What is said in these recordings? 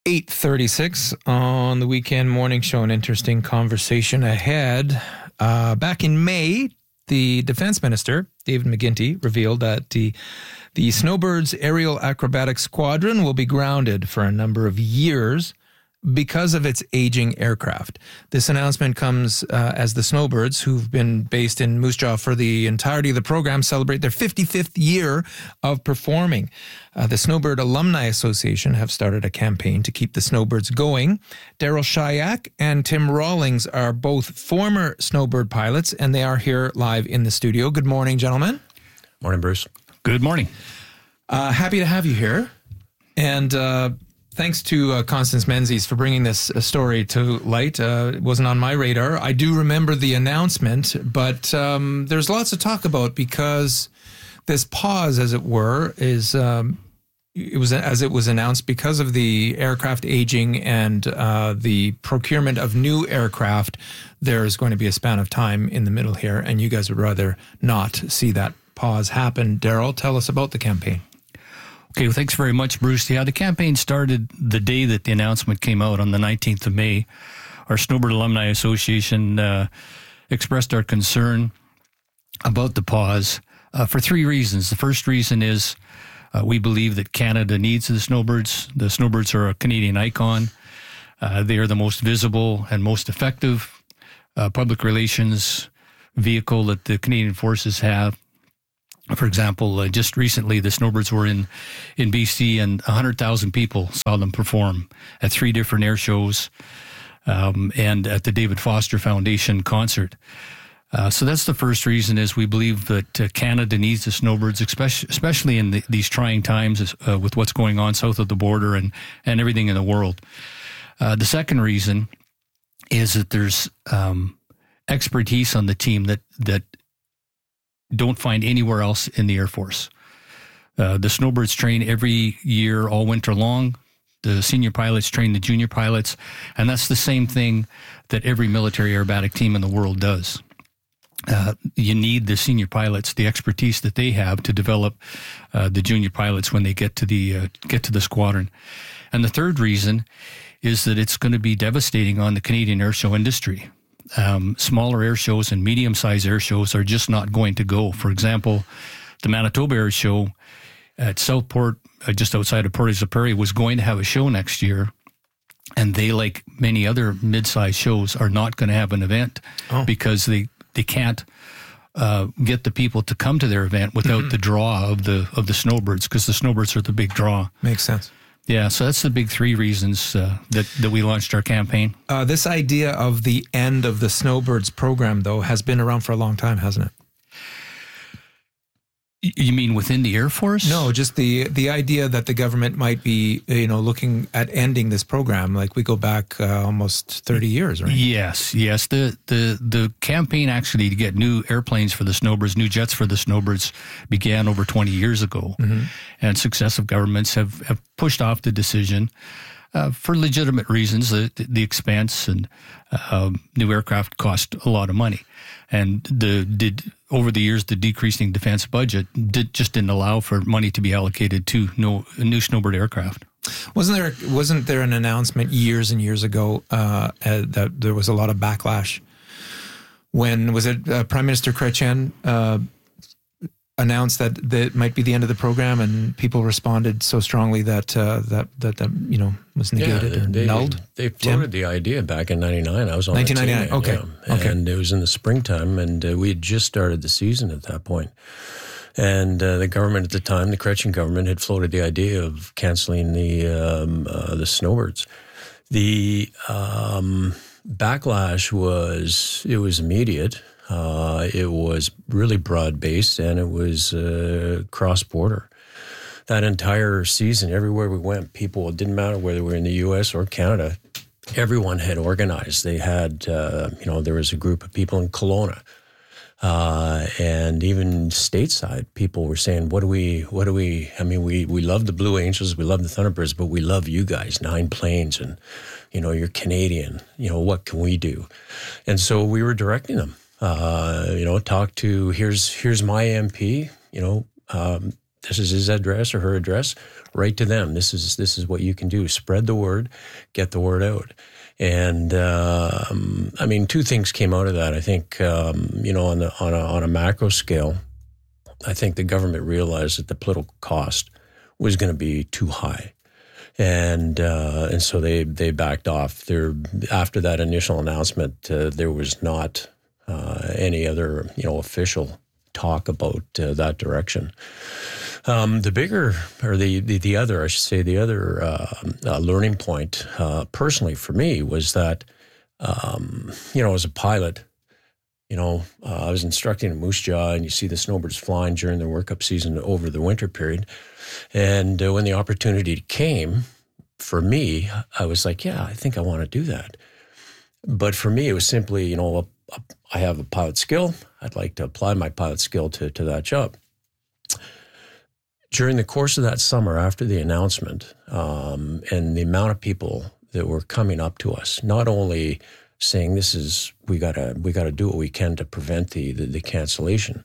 8:36 on the weekend morning show. An interesting conversation ahead. Back in May, the defense minister, David McGuinty, revealed that the Snowbirds Aerial Acrobatic Squadron will be grounded for a number of years because of its aging aircraft. This announcement comes as the Snowbirds, who've been based in Moose Jaw for the entirety of the program, celebrate their 55th year of performing. The Snowbird Alumni Association have started a campaign to keep the Snowbirds going. Daryl Shayak and Tim Rawlings are both former Snowbird pilots, and they are here live in the studio. Good morning, gentlemen. Morning, Bruce. Good morning. Happy to have you here. And thanks to Constance Menzies for bringing this story to light. It wasn't on my radar. I do remember the announcement, but there's lots to talk about because this pause, as it were, is it was announced because of the aircraft aging and the procurement of new aircraft. There's going to be a span of time in the middle here, and you guys would rather not see that pause happen. Daryl, tell us about the campaign. Okay, well, thanks very much, Bruce. Yeah, the campaign started the day that the announcement came out on the 19th of May. Our Snowbird Alumni Association expressed our concern about the pause for three reasons. The first reason is we believe that Canada needs the Snowbirds. The Snowbirds are a Canadian icon. They are the most visible and most effective public relations vehicle that the Canadian forces have. For example, just recently, the Snowbirds were in BC, and 100,000 people saw them perform at 3 different air shows and at the David Foster Foundation concert. So that's the first reason, is we believe that Canada needs the Snowbirds, especially in these trying times with what's going on south of the border and everything in the world. The second reason is that there's expertise on the team that don't find anywhere else in the Air Force. The Snowbirds train every year, all winter long. The senior pilots train the junior pilots, and that's the same thing that every military aerobatic team in the world does. You need the senior pilots, the expertise that they have to develop the junior pilots when they get to the squadron. And the third reason is that it's going to be devastating on the Canadian air show industry. Smaller air shows and medium-sized air shows are just not going to go. For example, the Manitoba Air Show at Southport, just outside of Portage-la-Prairie, was going to have a show next year, and they, like many other mid-sized shows, are not going to have an event because they can't get the people to come to their event without the draw of the Snowbirds, because the Snowbirds are the big draw. Makes sense. Yeah, so that's the big 3 reasons that we launched our campaign. This idea of the end of the Snowbirds program, though, has been around for a long time, hasn't it? You mean within the Air Force? No, just the idea that the government might be, looking at ending this program. Like, we go back almost 30 years, right? Yes. The campaign actually to get new airplanes for the Snowbirds, new jets for the Snowbirds, began over 20 years ago. Mm-hmm. And successive governments have pushed off the decision for legitimate reasons. The expense and new aircraft cost a lot of money. And over the years, the decreasing defense budget didn't allow for money to be allocated to new Snowbird aircraft. Wasn't there an announcement years and years ago that there was a lot of backlash when Prime Minister Chrétien announced that it might be the end of the program, and people responded so strongly that was negated or nulled? They floated the idea back in 99. I was on 1999. The team. Okay. And it was in the springtime, and we had just started the season at that point. And the government at the time, the Chrétien government, had floated the idea of canceling the Snowbirds. The backlash was immediate. It was really broad-based, and it was cross-border. That entire season, everywhere we went, it didn't matter whether we were in the U.S. or Canada, everyone had organized. They had, there was a group of people in Kelowna, and even stateside, people were saying, we love the Blue Angels, we love the Thunderbirds, but we love you guys, 9 planes, and, you're Canadian, what can we do? And so we were directing them. Talk to, here's my MP, This is his address or her address. Write to them. This is what you can do. Spread the word, get the word out. And I mean, two things came out of that. I think on a macro scale, I think the government realized that the political cost was going to be too high. And so they backed off. After that initial announcement, there was not any other official talk about that direction. The bigger, or the other, I should say, the other learning point personally for me was that as a pilot, I was instructing in Moose Jaw, and you see the snowbirds flying during the workup season over the winter period. And when the opportunity came, for me, I was like, yeah, I think I want to do that. But for me, it was simply, I have a pilot skill. I'd like to apply my pilot skill to that job. During the course of that summer, after the announcement, and the amount of people that were coming up to us, not only saying we gotta do what we can to prevent the cancellation.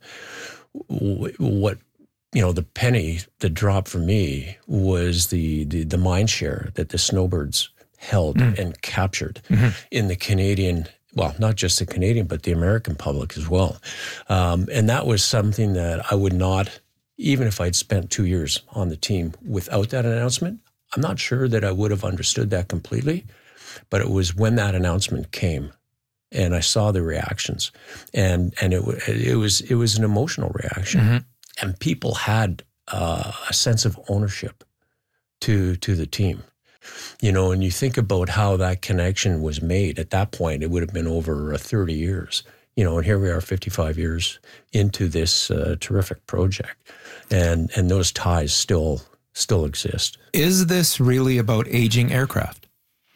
What the penny that dropped for me was the mind share that the snowbirds held and captured in the Canadian. Well, not just the Canadian, but the American public as well. And that was something that I would not, even if I'd spent 2 years on the team without that announcement, I'm not sure that I would have understood that completely. But it was when that announcement came and I saw the reactions, and it was an emotional reaction. And people had a sense of ownership to the team. And you think about how that connection was made at that point, it would have been over 30 years, and here we are 55 years into this terrific project. And those ties still exist. Is this really about aging aircraft?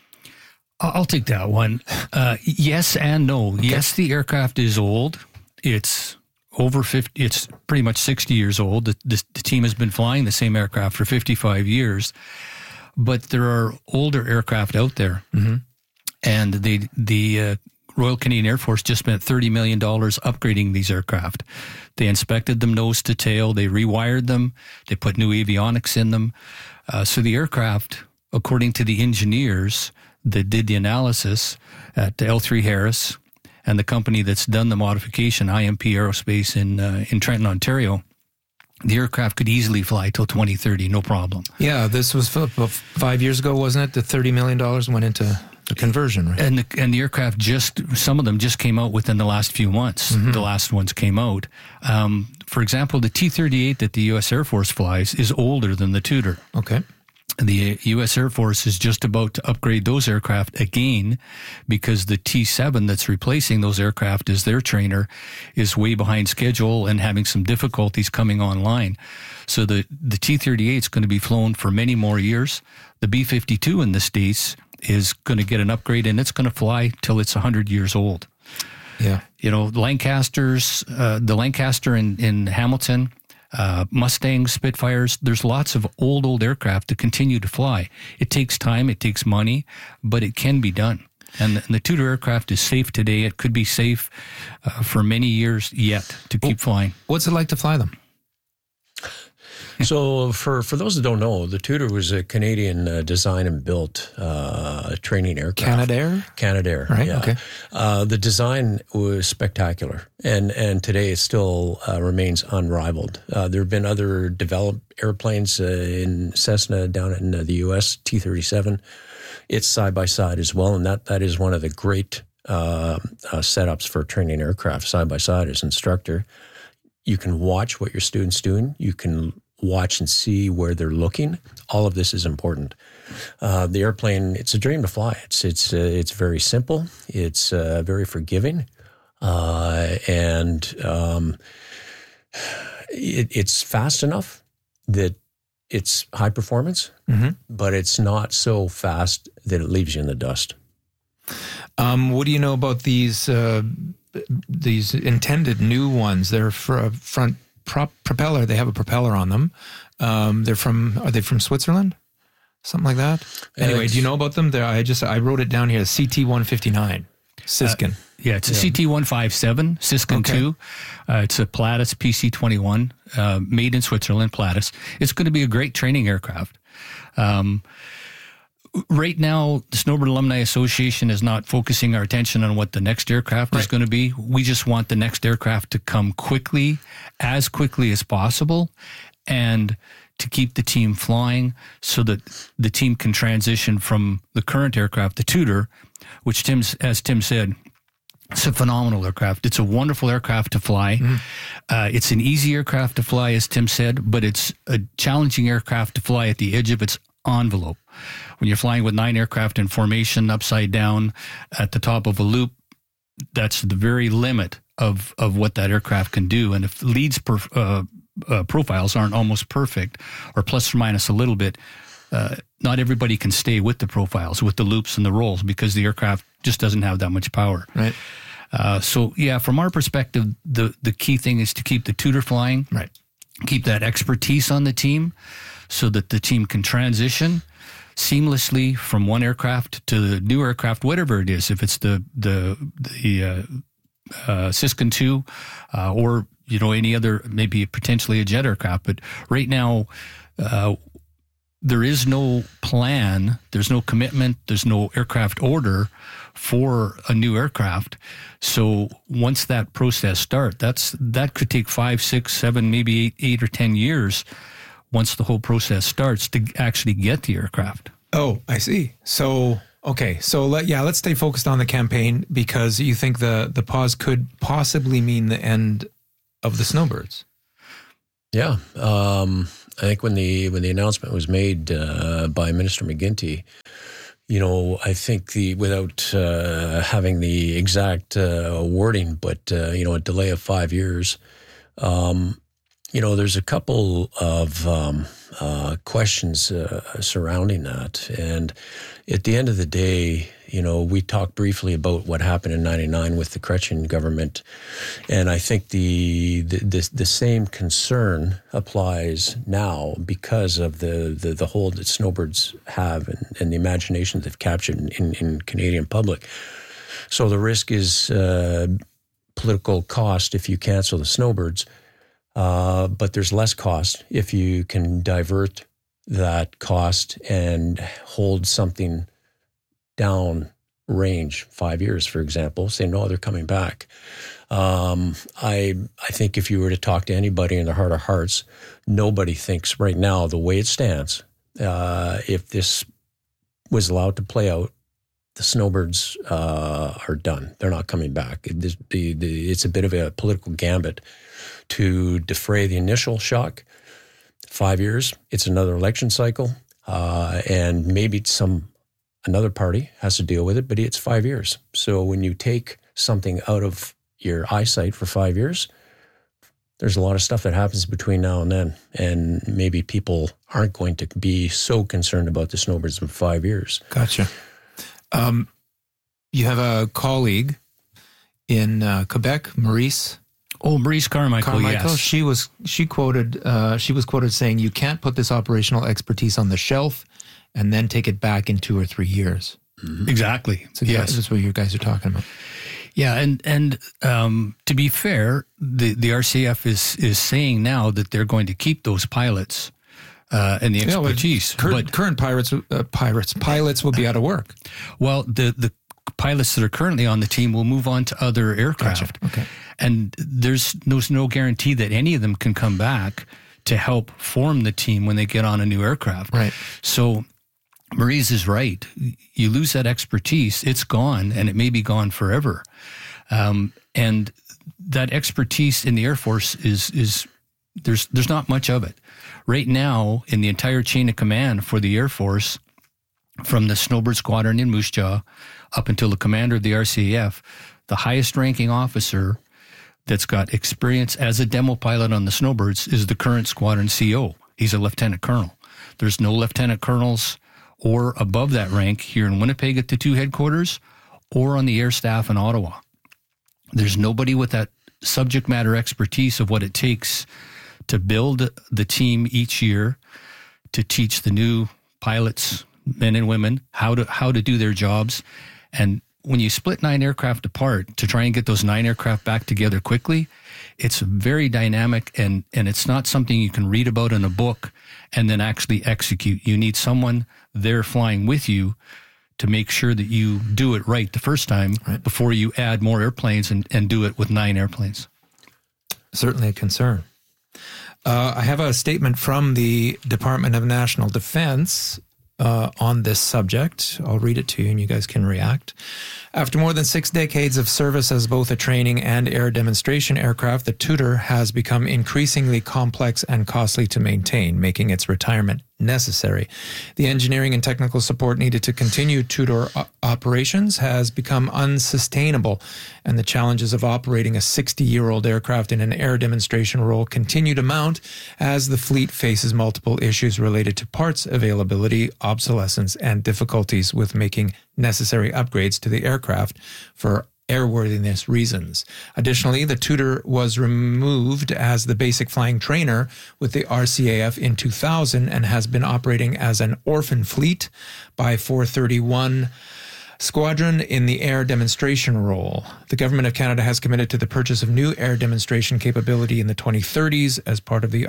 I'll take that one. Yes and no. Okay. Yes, the aircraft is old. It's over 50. It's pretty much 60 years old. The team has been flying the same aircraft for 55 years. But there are older aircraft out there. And the Royal Canadian Air Force just spent $30 million upgrading these aircraft. They inspected them nose to tail. They rewired them. They put new avionics in them. So the aircraft, according to the engineers that did the analysis at L3 Harris and the company that's done the modification, IMP Aerospace in Trenton, Ontario, the aircraft could easily fly till 2030, no problem. Yeah, this was 5 years ago, wasn't it? The $30 million went into the conversion, right? And the aircraft some of them just came out within the last few months. The last ones came out. For example, the T-38 that the U.S. Air Force flies is older than the Tudor. Okay. The U.S. Air Force is just about to upgrade those aircraft again because the T-7 that's replacing those aircraft as their trainer is way behind schedule and having some difficulties coming online. So the T-38 is going to be flown for many more years. The B-52 in the States is going to get an upgrade, and it's going to fly till it's 100 years old. Yeah. Lancasters, the Lancaster in Hamilton, Mustangs, Spitfires, there's lots of old aircraft to continue to fly. It takes time, it takes money, but it can be done. And the Tudor aircraft is safe today. It could be safe for many years yet to keep flying. What's it like to fly them? So for those that don't know, the Tudor was a Canadian design and built training aircraft. Canadair, right? Yeah. Okay. The design was spectacular, and today it still remains unrivaled. There have been other developed airplanes in Cessna down in the U.S., T-37. It's side by side as well, and that is one of the great setups for training aircraft side by side as instructor. You can watch what your student's doing. You can watch and see where they're looking. All of this is important. The airplane, it's a dream to fly. It's very simple. It's very forgiving, and it's fast enough that it's high performance, but it's not so fast that it leaves you in the dust. What do you know about these intended new ones? They're for a front propeller. They have a propeller on them. Are they from Switzerland? Something like that? Anyway, do you know about them? I wrote it down here, CT-159, Siskin. Yeah, it's a CT-157, Siskin 2. It's a Pilatus PC-21, made in Switzerland, Pilatus. It's going to be a great training aircraft. Right now, the Snowbird Alumni Association is not focusing our attention on what the next aircraft is going to be. We just want the next aircraft to come quickly as possible, and to keep the team flying so that the team can transition from the current aircraft, the Tudor, which as Tim said, it's a phenomenal aircraft. It's a wonderful aircraft to fly. It's an easy aircraft to fly, as Tim said, but it's a challenging aircraft to fly at the edge of its envelope. When you're flying with 9 aircraft in formation, upside down, at the top of a loop, that's the very limit of what that aircraft can do. And if leads profiles aren't almost perfect, or plus or minus a little bit, not everybody can stay with the profiles, with the loops and the rolls, because the aircraft just doesn't have that much power. Right. So from our perspective, the key thing is to keep the Tudor flying, right? Keep that expertise on the team, so that the team can transition seamlessly from one aircraft to the new aircraft, whatever it is. If it's the Siskin 2, or any other, maybe potentially a jet aircraft. But right now, there is no plan, there's no commitment, there's no aircraft order for a new aircraft. So once that process starts, that could take 5, 6, 7, maybe 8 or 10 years once the whole process starts to actually get the aircraft. Oh, I see. So, okay. So let's stay focused on the campaign, because you think the pause could possibly mean the end of the Snowbirds. Yeah. I think when the announcement was made by Minister McGuinty, I think without having the exact wording, but a delay of 5 years, there's a couple of questions surrounding that. And at the end of the day, we talked briefly about what happened in '99 with the Chrétien government, and I think the same concern applies now because of the hold that Snowbirds have and the imagination they've captured in Canadian public. So the risk is political cost if you cancel the Snowbirds, but there's less cost if you can divert that cost and hold something down range 5 years, for example, say, no, they're coming back. I think if you were to talk to anybody in their heart of hearts, nobody thinks right now, the way it stands, if this was allowed to play out, the Snowbirds are done. They're not coming back. It's a bit of a political gambit to defray the initial shock. 5 years, it's another election cycle, and maybe another party has to deal with it, but it's 5 years. So when you take something out of your eyesight for 5 years, there's a lot of stuff that happens between now and then, and maybe people aren't going to be so concerned about the Snowbirds in 5 years. Gotcha. You have a colleague in Quebec, Maurice. Oh, Maurice Carmichael, yes. She was quoted saying, "You can't put this operational expertise on the shelf and then take it back in 2 or 3 years." Mm-hmm. Exactly. So yes, that's what you guys are talking about. Yeah, and to be fair, the RCF is saying now that they're going to keep those pilots and the expertise. Current pilots will be out of work. Well, the pilots that are currently on the team will move on to other aircraft. Gotcha. Okay. And there's no guarantee that any of them can come back to help form the team when they get on a new aircraft. Right. So Maurice is right. You lose that expertise, it's gone, and it may be gone forever. And that expertise in the Air Force is there's not much of it. Right now, in the entire chain of command for the Air Force, from the Snowbird Squadron in Moose Jaw up until the commander of the RCAF, the highest ranking officer that's got experience as a demo pilot on the Snowbirds is the current squadron CO. He's a lieutenant colonel. There's no lieutenant colonels or above that rank here in Winnipeg at the 2 headquarters or on the air staff in Ottawa. There's nobody with that subject matter expertise of what it takes to build the team each year, to teach the new pilots, men and women, how to do their jobs. And when you split 9 aircraft apart to try and get those 9 aircraft back together quickly, it's very dynamic, and it's not something you can read about in a book and then actually execute. You need someone there flying with you to make sure that you do it right the first time before you add more airplanes and do it with 9 airplanes. Certainly a concern. I have a statement from the Department of National Defense on this subject. I'll read it to you and you guys can react. After more than 6 decades of service as both a training and air demonstration aircraft, the Tudor has become increasingly complex and costly to maintain, making its retirement necessary. The engineering and technical support needed to continue Tudor operations has become unsustainable, and the challenges of operating a 60-year-old aircraft in an air demonstration role continue to mount as the fleet faces multiple issues related to parts availability, obsolescence, and difficulties with making necessary upgrades to the aircraft for airworthiness reasons. Additionally, the Tudor was removed as the basic flying trainer with the RCAF in 2000 and has been operating as an orphan fleet by 431 Squadron in the air demonstration role. The Government of Canada has committed to the purchase of new air demonstration capability in the 2030s as part of the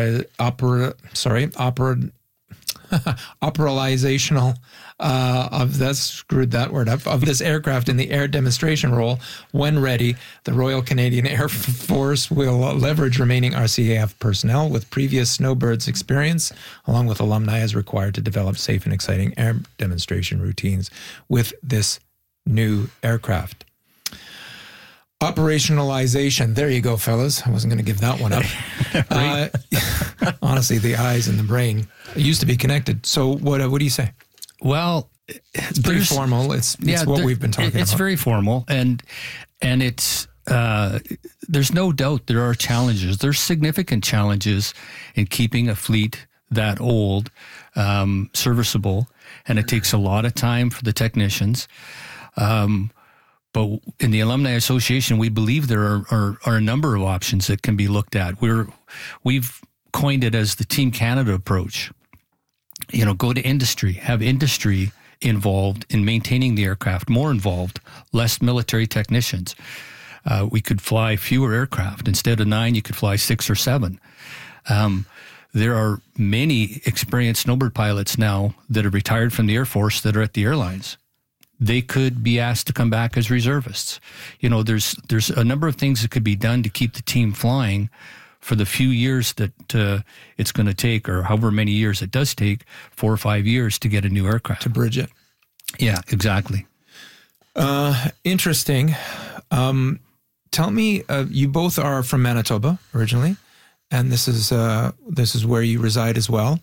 operationalizational of this aircraft in the air demonstration role. When ready, the Royal Canadian Air Force will leverage remaining RCAF personnel with previous Snowbirds experience, along with alumni as required to develop safe and exciting air demonstration routines with this new aircraft. Operationalization. There you go, fellas. I wasn't going to give that one up. Honestly, the eyes and the brain used to be connected. So what do you say? Well, it's pretty formal. It's what we've been talking about. It's very formal, and it's there's no doubt there are challenges. There's significant challenges in keeping a fleet that old serviceable, and it takes a lot of time for the technicians. But in the Alumni Association, we believe there are a number of options that can be looked at. We've coined it as the Team Canada approach. You know, go to industry, have industry involved in maintaining the aircraft, more involved, less military technicians. We could fly fewer aircraft. Instead of 9, you could fly 6 or 7. There are many experienced snowbird pilots now that are retired from the Air Force that are at the airlines. They could be asked to come back as reservists. You know, there's a number of things that could be done to keep the team flying for the few years that it's going to take, or however many years it does take, 4 or 5 years to get a new aircraft. To bridge it. Yeah, exactly. Interesting. Tell me, you both are from Manitoba originally, and this is where you reside as well.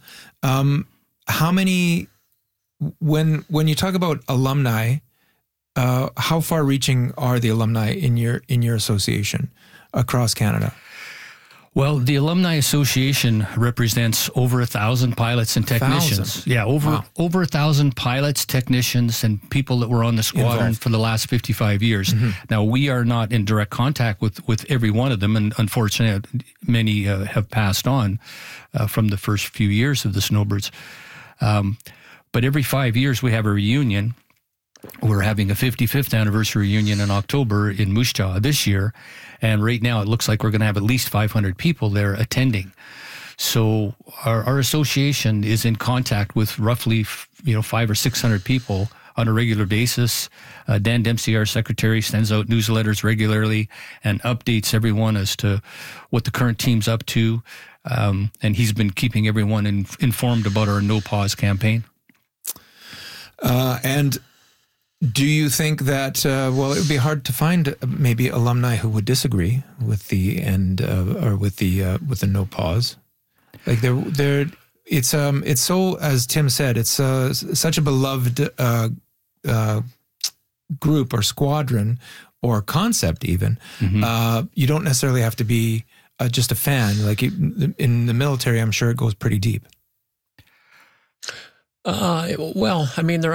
How many? When you talk about alumni, how far-reaching are the alumni in your association across Canada? Well, the Alumni Association represents over 1,000 pilots and technicians. 1,000? Yeah, over 1,000 pilots, technicians, and people that were on the squadron involved for the last 55 years. Mm-hmm. Now, we are not in direct contact with every one of them, and unfortunately, many have passed on from the first few years of the Snowbirds. But every 5 years, we have a reunion. We're having a 55th anniversary reunion in October in Moose Jaw this year. And right now, it looks like we're going to have at least 500 people there attending. So our association is in contact with roughly 500 or 600 people on a regular basis. Dan Dempsey, our secretary, sends out newsletters regularly and updates everyone as to what the current team's up to. And he's been keeping everyone informed about our No Pause campaign. And do you think that, it would be hard to find maybe alumni who would disagree with the end or with the No Pause? Like it's so, as Tim said, it's such a beloved group or squadron or concept even. Mm-hmm. You don't necessarily have to be just a fan. Like in the military, I'm sure it goes pretty deep. Well, I mean,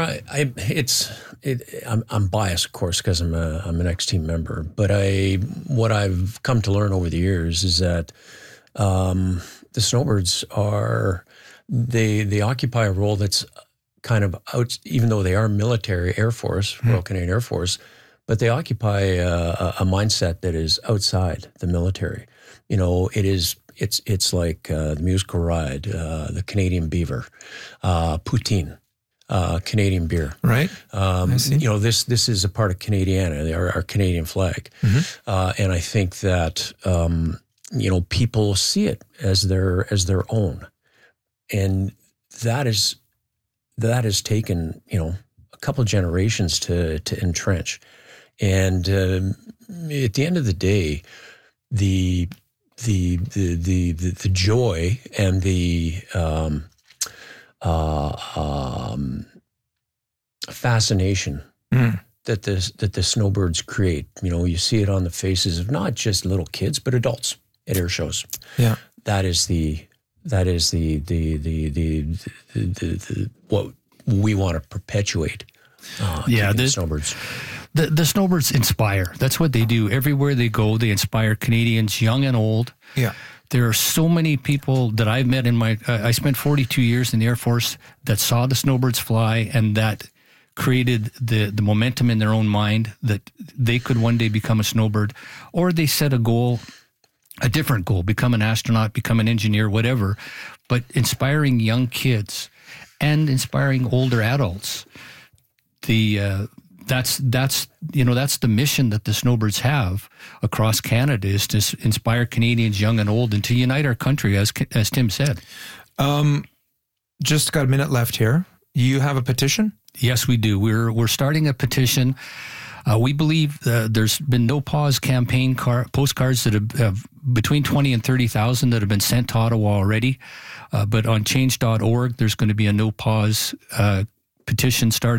I'm biased, of course, because I'm an ex-team member. But what I've come to learn over the years is that the Snowbirds they occupy a role that's kind of out, even though they are military Air Force, Royal Canadian Air Force, but they occupy a mindset that is outside the military. You know, it's like the musical ride, the Canadian beaver, poutine, Canadian beer. Right. I see. You know, this is a part of Canadiana, our Canadian flag. And I think that, you know, people see it as their own. And that has taken, you know, a couple of generations to entrench. And at the end of the day, the joy and the fascination that the snowbirds create, you know, you see it on the faces of not just little kids but adults at air shows. Yeah, that is the what we want to perpetuate. The snowbirds. The snowbirds inspire. That's what they do. Everywhere they go, they inspire Canadians, young and old. Yeah. There are so many people that I've met in I spent 42 years in the Air Force that saw the snowbirds fly, and that created the momentum in their own mind that they could one day become a snowbird, or they set a goal, a different goal, become an astronaut, become an engineer, whatever, but inspiring young kids and inspiring older adults. That's the mission that the snowbirds have across Canada, is to inspire Canadians, young and old, and to unite our country, as Tim said. Just got a minute left here. You have a petition? Yes, we do. We're starting a petition. We believe there's been no pause campaign postcards that have between 20 and 30,000 that have been sent to Ottawa already. But on change.org, there's going to be a no pause petition started.